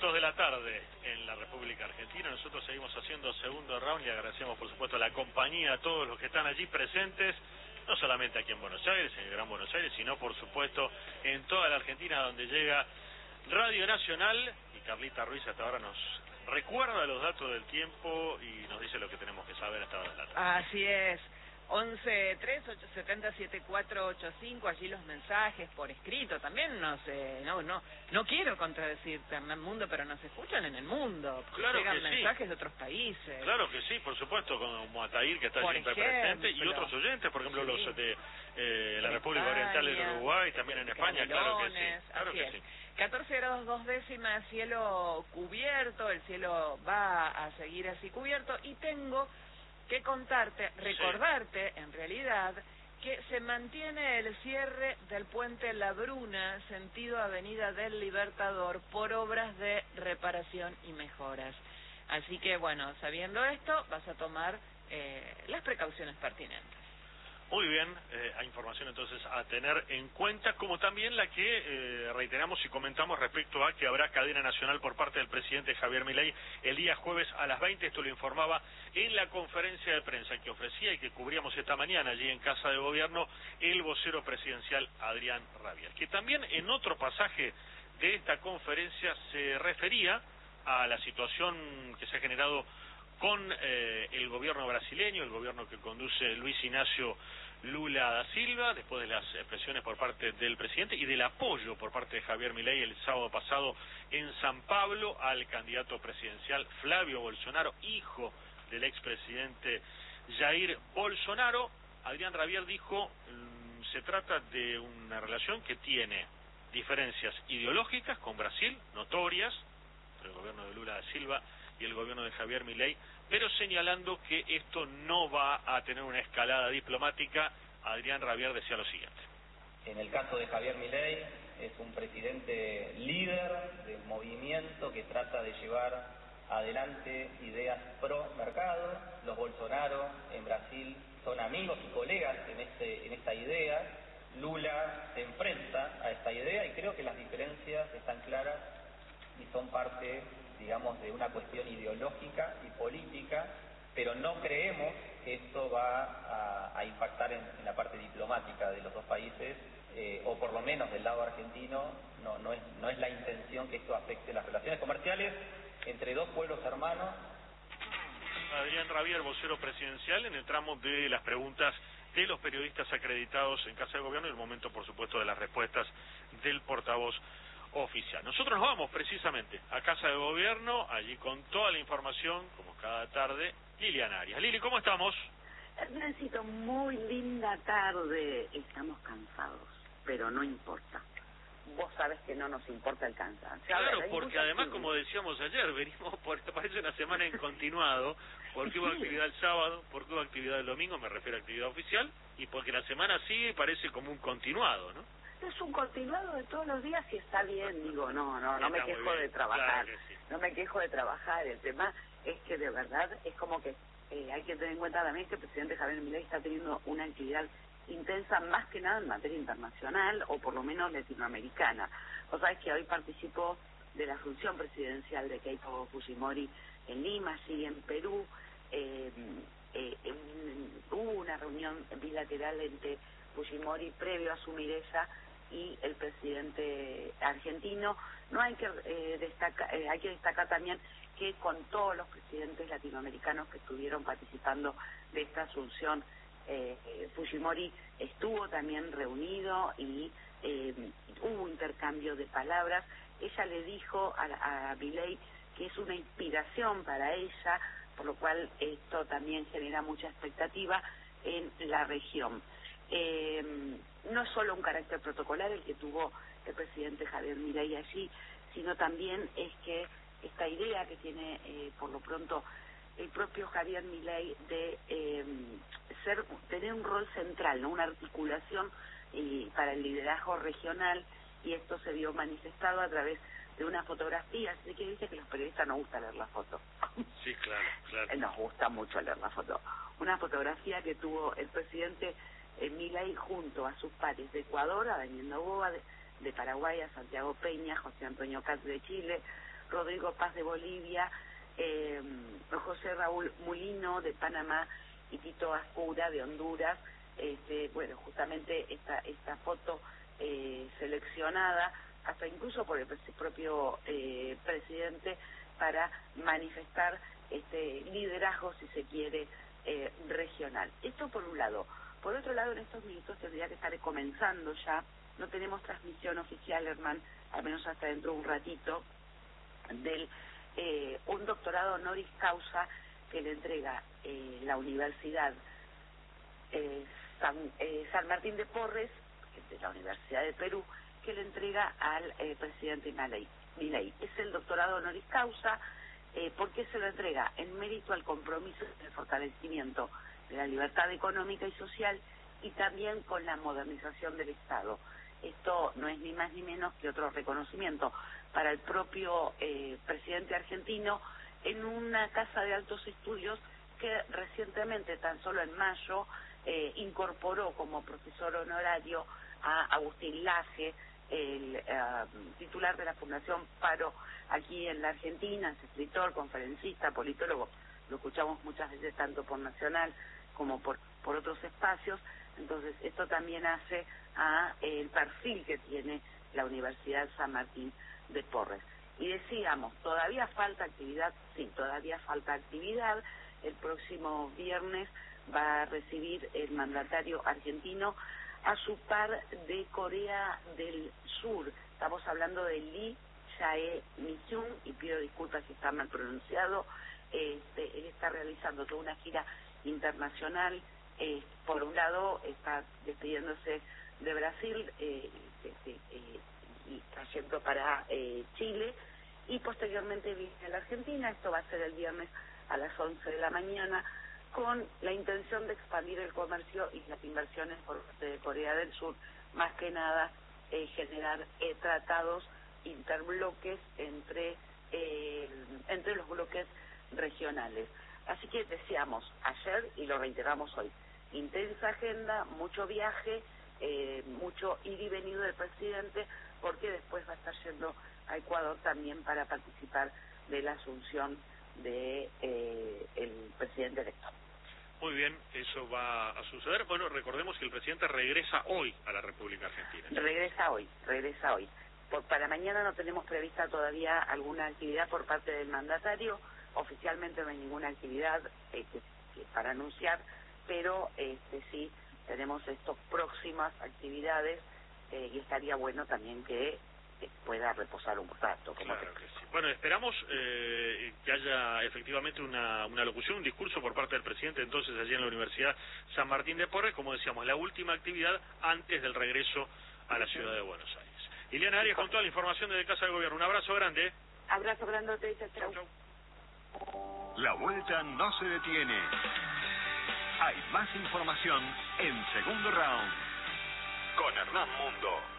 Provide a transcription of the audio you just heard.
minutos de la tarde en la República Argentina. Nosotros seguimos haciendo segundo round y agradecemos por supuesto la compañía a todos los que están allí presentes, no solamente aquí en Buenos Aires, en el Gran Buenos Aires, sino por supuesto en toda la Argentina, donde llega Radio Nacional. Y Carlita Ruiz hasta ahora nos recuerda los datos del tiempo y nos dice lo que tenemos que saber hasta ahora de la tarde. Así es. 11-3-870-7485, allí los mensajes por escrito también. No quiero contradecirte, Hernán Mundo, pero nos escuchan en el mundo. Claro llegan que sí. mensajes de otros países. Claro que sí, por supuesto, como Atair, que está por siempre ejemplo, presente, y otros oyentes, por ejemplo, sí, los de la en República España, Oriental del Uruguay, también en España, claro que sí. Claro así que es. sí. 14 grados 2 décimas, cielo cubierto, el cielo va a seguir así cubierto, y tengo que contarte, recordarte en realidad, que se mantiene el cierre del puente La Bruna, sentido Avenida del Libertador, por obras de reparación y mejoras. Así que bueno, sabiendo esto, vas a tomar las precauciones pertinentes. Muy bien, hay información entonces a tener en cuenta, como también la que reiteramos y comentamos respecto a que habrá cadena nacional por parte del presidente Javier Milei el día jueves a las 20, esto lo informaba en la conferencia de prensa que ofrecía y que cubríamos esta mañana allí en Casa de Gobierno el vocero presidencial Adrián Rabier, que también en otro pasaje de esta conferencia se refería a la situación que se ha generado con el gobierno brasileño, el gobierno que conduce Luis Inácio Lula da Silva, después de las expresiones por parte del presidente y del apoyo por parte de Javier Milei el sábado pasado en San Pablo al candidato presidencial Flavio Bolsonaro, hijo del expresidente Jair Bolsonaro. Adrián Rabier dijo, se trata de una relación que tiene diferencias ideológicas con Brasil, notorias, entre el gobierno de Lula da Silva y el gobierno de Javier Milei, pero señalando que esto no va a tener una escalada diplomática. Adrián Rabier decía lo siguiente. En el caso de Javier Milei, es un presidente líder de un movimiento que trata de llevar adelante ideas pro mercado. Los Bolsonaro en Brasil son amigos y colegas en esta idea. Lula se enfrenta a esta idea y creo que las diferencias están claras y son parte, digamos, de una cuestión ideológica y política, pero no creemos que esto va a impactar en la parte diplomática de los dos países, o por lo menos del lado argentino, no es la intención que esto afecte las relaciones comerciales entre dos pueblos hermanos. Adrián Rabier, vocero presidencial, en el tramo de las preguntas de los periodistas acreditados en Casa de Gobierno y el momento, por supuesto, de las respuestas del portavoz oficial. Nosotros nos vamos precisamente a Casa de Gobierno, allí con toda la información, como cada tarde, Liliana Arias. Lili, ¿cómo estamos? Hernancito, muy linda tarde. Estamos cansados, pero no importa. Vos sabés que no nos importa el cansancio. Claro, porque además, como decíamos ayer, venimos parece una semana en continuado, porque hubo actividad el sábado, porque hubo actividad el domingo, me refiero a actividad oficial, y porque la semana sigue y parece como un continuado, ¿no? Es un continuado de todos los días y está bien, digo, no me quejo de trabajar, claro que sí. No me quejo de trabajar, el tema es que de verdad es como que hay que tener en cuenta también que el presidente Javier Milei está teniendo una actividad intensa más que nada en materia internacional o por lo menos latinoamericana. Vos sabés que hoy participó de la función presidencial de Keiko Fujimori en Lima, sí, en Perú, hubo una reunión bilateral entre Fujimori previo a asumir ella y el presidente argentino. No hay que hay que destacar también que con todos los presidentes latinoamericanos que estuvieron participando de esta asunción, Fujimori estuvo también reunido y hubo intercambio de palabras. Ella le dijo a Milei que es una inspiración para ella, por lo cual esto también genera mucha expectativa en la región. No es solo un carácter protocolar el que tuvo el presidente Javier Milei allí, sino también es que esta idea que tiene por lo pronto el propio Javier Milei de tener un rol central, ¿no? Una articulación para el liderazgo regional, y esto se vio manifestado a través de una fotografía. Así que dice que los periodistas nos gusta leer la foto. Sí, claro. Nos gusta mucho leer la foto. Una fotografía que tuvo el presidente Milei junto a sus pares de Ecuador, a Daniel Noboa, de Paraguay, a Santiago Peña, José Antonio Caz de Chile, Rodrigo Paz de Bolivia, José Raúl Mulino de Panamá y Tito Ascura de Honduras. Bueno, justamente esta foto seleccionada hasta incluso por el propio presidente para manifestar liderazgo, si se quiere, regional. Esto por un lado. Por otro lado, en estos minutos tendría que estar comenzando ya, no tenemos transmisión oficial, Herman, al menos hasta dentro de un ratito, del un doctorado honoris causa que le entrega la Universidad San Martín de Porres, de la Universidad de Perú, que le entrega al presidente Milei. Es el doctorado honoris causa. ¿Por qué se lo entrega? En mérito al compromiso del fortalecimiento de la libertad económica y social y también con la modernización del Estado. Esto no es ni más ni menos que otro reconocimiento para el propio presidente argentino en una casa de altos estudios que recientemente, tan solo en mayo, incorporó como profesor honorario a Agustín Laje, el titular de la Fundación Paro aquí en la Argentina, es escritor, conferencista, politólogo, lo escuchamos muchas veces tanto por Nacional como por otros espacios. Entonces esto también hace a el perfil que tiene la Universidad San Martín de Porres. Y decíamos, ¿todavía falta actividad? Sí, todavía falta actividad. El próximo viernes va a recibir el mandatario argentino a su par de Corea del Sur. Estamos hablando de Lee Jae-myung, y pido disculpas si está mal pronunciado. Él está realizando toda una gira internacional. Por un lado está despidiéndose de Brasil y trayendo para Chile, y posteriormente viene a la Argentina. Esto va a ser el viernes a las 11 de la mañana, con la intención de expandir el comercio y las inversiones por parte de Corea del Sur, más que nada generar tratados interbloques entre los bloques regionales. Así que decíamos ayer y lo reiteramos hoy, intensa agenda, mucho viaje, mucho ir y venido del presidente, porque después va a estar yendo a Ecuador también para participar de la asunción de el presidente electo. Muy bien, eso va a suceder. Bueno, recordemos que el presidente regresa hoy a la República Argentina. Regresa hoy. Para mañana no tenemos prevista todavía alguna actividad por parte del mandatario. Oficialmente no hay ninguna actividad para anunciar, pero sí tenemos estas próximas actividades y estaría bueno también que pueda reposar un rato. Claro que sí. Bueno, esperamos que haya efectivamente una locución, un discurso por parte del presidente entonces allí en la Universidad San Martín de Porres, como decíamos, la última actividad antes del regreso a la ciudad de Buenos Aires. Ileana Arias con toda la información desde Casa de Gobierno. Un abrazo grande. Abrazo grandote, chau. La vuelta no se detiene. Hay más información en Segundo Round con Hernán Mundo.